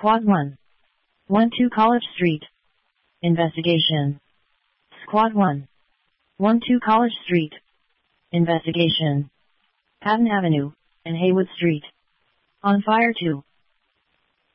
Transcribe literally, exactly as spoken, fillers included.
Squad one. one two College Street. Investigation. Squad one. one two College Street. Investigation. Patton Avenue and Haywood Street. On fire two.